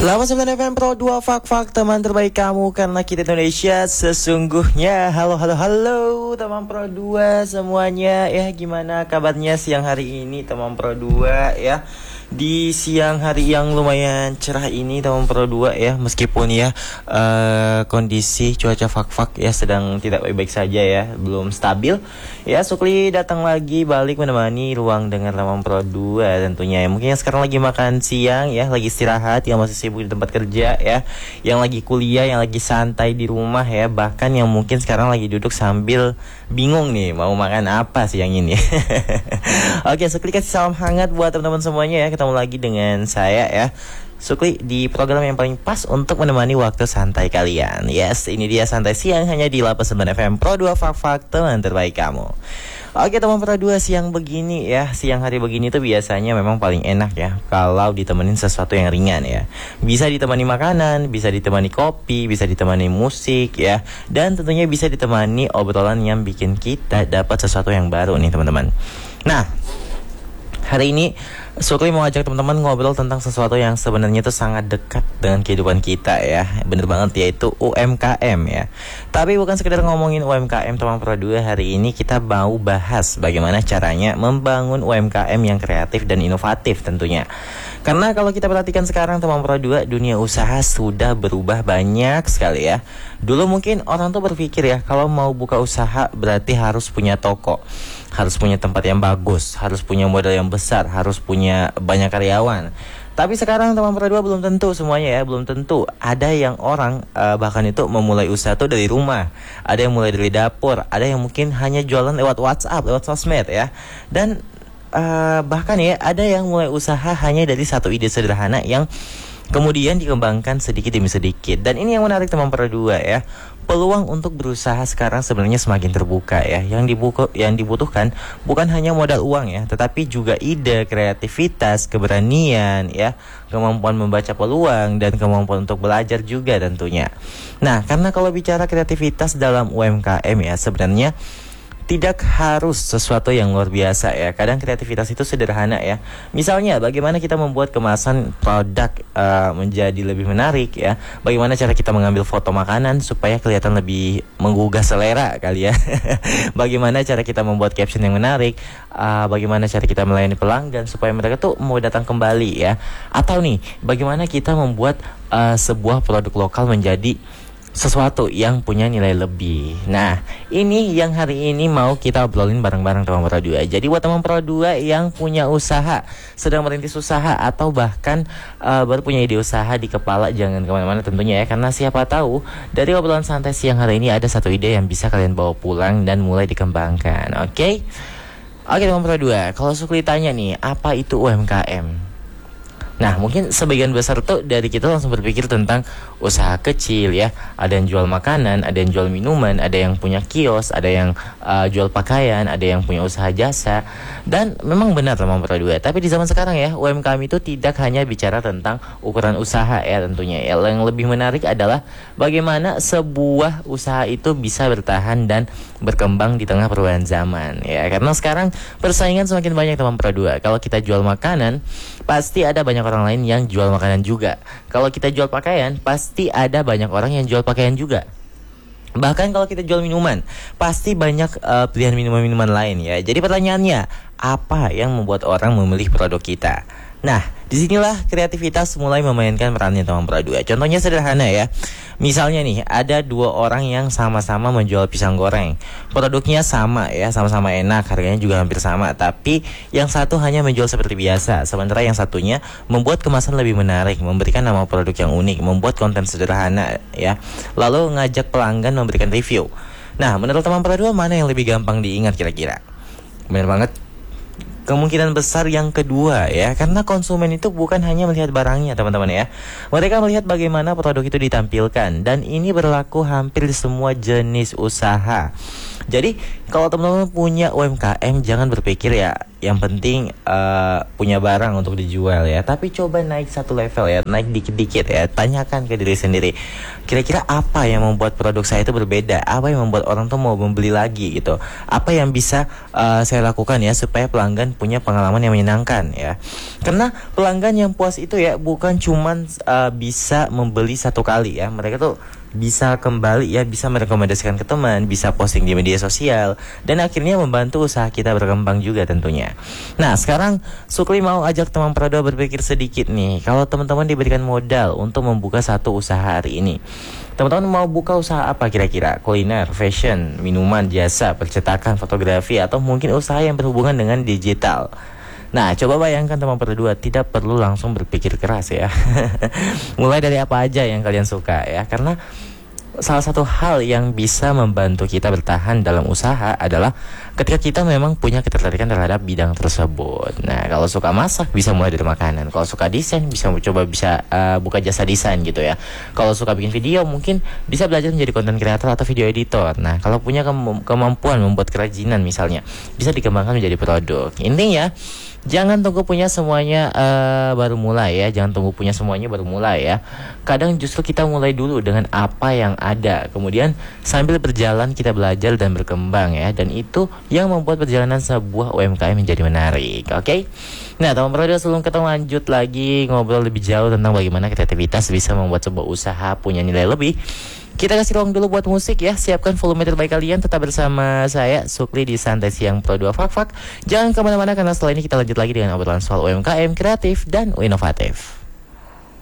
FM Pro 2 Fak teman terbaik kamu karena kita Indonesia sesungguhnya. Halo teman Pro 2 semuanya. Ya gimana kabarnya siang hari ini teman Pro 2 ya. Di siang hari yang lumayan cerah ini teman Pro 2 ya. Meskipun ya kondisi cuaca fak ya sedang tidak baik-baik saja ya, belum stabil. Ya Sukli datang lagi balik menemani ruang dengar teman Pro 2 tentunya ya. Mungkin yang sekarang lagi makan siang ya, lagi istirahat, yang masih sibuk di tempat kerja ya, yang lagi kuliah, yang lagi santai di rumah ya, bahkan yang mungkin sekarang lagi duduk sambil bingung nih mau makan apa siang ini. Oke, Sukli kasih salam hangat buat teman-teman semuanya ya. Ketemu lagi dengan saya ya, Sukli, di program yang paling pas untuk menemani waktu santai kalian. Yes, ini dia Santai Siang hanya di 89 FM Pro 2 Fak teman terbaik kamu. Oke teman Pro 2, siang begini ya, siang hari begini tuh biasanya memang paling enak ya kalau ditemenin sesuatu yang ringan ya. Bisa ditemani makanan, bisa ditemani kopi, bisa ditemani musik ya, dan tentunya bisa ditemani obrolan yang bikin kita dapat sesuatu yang baru nih teman-teman. Nah, hari ini Sukli mau ajak teman-teman ngobrol tentang sesuatu yang sebenarnya itu sangat dekat dengan kehidupan kita ya. Bener banget, yaitu UMKM ya. Tapi bukan sekedar ngomongin UMKM teman Pro 2, hari ini kita mau bahas bagaimana caranya membangun UMKM yang kreatif dan inovatif tentunya. Karena kalau kita perhatikan sekarang teman Pro 2, dunia usaha sudah berubah banyak sekali ya. Dulu mungkin orang tuh berpikir ya, kalau mau buka usaha berarti harus punya toko, harus punya tempat yang bagus, harus punya modal yang besar, harus punya banyak karyawan. Tapi sekarang teman Pro 2 belum tentu semuanya ya, belum tentu. Ada yang orang bahkan itu memulai usaha tuh dari rumah. Ada yang mulai dari dapur, ada yang mungkin hanya jualan lewat WhatsApp, lewat sosmed ya. Dan bahkan ya ada yang mulai usaha hanya dari satu ide sederhana yang kemudian dikembangkan sedikit demi sedikit. Dan ini yang menarik teman Pro 2 ya. Peluang untuk berusaha sekarang sebenarnya semakin terbuka ya. Yang dibutuhkan bukan hanya modal uang ya, tetapi juga ide, kreativitas, keberanian ya, kemampuan membaca peluang, dan kemampuan untuk belajar juga tentunya. Nah, karena kalau bicara kreativitas dalam UMKM ya, sebenarnya tidak harus sesuatu yang luar biasa ya. Kadang kreativitas itu sederhana ya. Misalnya bagaimana kita membuat kemasan produk menjadi lebih menarik ya. Bagaimana cara kita mengambil foto makanan supaya kelihatan lebih menggugah selera kali ya. Bagaimana cara kita membuat caption yang menarik. Bagaimana cara kita melayani pelanggan supaya mereka tuh mau datang kembali ya. Atau nih, bagaimana kita membuat sebuah produk lokal menjadi sesuatu yang punya nilai lebih. Nah, ini yang hari ini mau kita obrolin bareng-bareng teman Pro 2. Jadi buat teman Pro 2 yang punya usaha, sedang merintis usaha, atau bahkan baru punya ide usaha di kepala, jangan kemana-mana tentunya ya. Karena siapa tahu dari obrolan santai siang hari ini ada satu ide yang bisa kalian bawa pulang dan mulai dikembangkan. Oke teman Pro 2, kalau Sukli tanya nih, apa itu UMKM? Nah, mungkin sebagian besar tuh dari kita langsung berpikir tentang usaha kecil ya. Ada yang jual makanan, ada yang jual minuman, ada yang punya kios, ada yang jual pakaian, ada yang punya usaha jasa. Dan memang benar teman Pro 2. Tapi di zaman sekarang ya, UMKM itu tidak hanya bicara tentang ukuran usaha ya tentunya. Yang lebih menarik adalah bagaimana sebuah usaha itu bisa bertahan dan berkembang di tengah perubahan zaman ya. Karena sekarang persaingan semakin banyak teman Pro 2. Kalau kita jual makanan, pasti ada banyak orang lain yang jual makanan juga. Kalau kita jual pakaian, pasti ada banyak orang yang jual pakaian juga. Bahkan kalau kita jual minuman, pasti banyak pilihan minuman-minuman lain ya. Jadi pertanyaannya, apa yang membuat orang memilih produk kita? Nah, disinilah kreativitas mulai memainkan perannya teman Pro 2. Contohnya sederhana ya. Misalnya nih, ada dua orang yang sama-sama menjual pisang goreng. Produknya sama ya, sama-sama enak, harganya juga hampir sama. Tapi yang satu hanya menjual seperti biasa, sementara yang satunya membuat kemasan lebih menarik, memberikan nama produk yang unik, membuat konten sederhana ya. Lalu ngajak pelanggan memberikan review. Nah, menurut teman Pro 2, mana yang lebih gampang diingat kira-kira? Benar banget, kemungkinan besar yang kedua ya. Karena konsumen itu bukan hanya melihat barangnya teman-teman ya. Mereka melihat bagaimana produk itu ditampilkan. Dan ini berlaku hampir di semua jenis usaha. Jadi kalau teman-teman punya UMKM, jangan berpikir ya yang penting punya barang untuk dijual ya, tapi coba naik satu level ya, naik dikit-dikit ya. Tanyakan ke diri sendiri, kira-kira apa yang membuat produk saya itu berbeda, apa yang membuat orang tuh mau membeli lagi gitu, apa yang bisa saya lakukan ya supaya pelanggan punya pengalaman yang menyenangkan ya. Karena pelanggan yang puas itu ya bukan cuman bisa membeli satu kali ya, mereka tuh bisa kembali ya, bisa merekomendasikan ke teman, bisa posting di media sosial, dan akhirnya membantu usaha kita berkembang juga tentunya. Nah, sekarang Sukli mau ajak teman Prado berpikir sedikit nih. Kalau teman-teman diberikan modal untuk membuka satu usaha hari ini, teman-teman mau buka usaha apa kira-kira? Kuliner, fashion, minuman, jasa, percetakan, fotografi, atau mungkin usaha yang berhubungan dengan digital? Nah, coba bayangkan teman berdua, tidak perlu langsung berpikir keras ya. Mulai dari apa aja yang kalian suka ya. Karena salah satu hal yang bisa membantu kita bertahan dalam usaha adalah ketika kita memang punya ketertarikan terhadap bidang tersebut. Nah, kalau suka masak bisa mulai dari makanan. Kalau suka desain bisa buka jasa desain gitu ya. Kalau suka bikin video mungkin bisa belajar menjadi content creator atau video editor. Nah, kalau punya kemampuan membuat kerajinan misalnya, bisa dikembangkan menjadi produk. Intinya jangan tunggu punya semuanya baru mulai ya. Jangan tunggu punya semuanya baru mulai ya. Kadang justru kita mulai dulu dengan apa yang ada, kemudian sambil berjalan kita belajar dan berkembang ya. Dan itu yang membuat perjalanan sebuah UMKM menjadi menarik. Oke? Nah, teman Prado, sebelum kita lanjut lagi ngobrol lebih jauh tentang bagaimana kreativitas bisa membuat sebuah usaha punya nilai lebih, kita kasih ruang dulu buat musik ya. Siapkan volume terbaik kalian. Tetap bersama saya Sukli di Santai Siang Pro 2 Fak. Jangan kemana-mana karena setelah ini kita lanjut lagi dengan obrolan soal UMKM kreatif dan inovatif.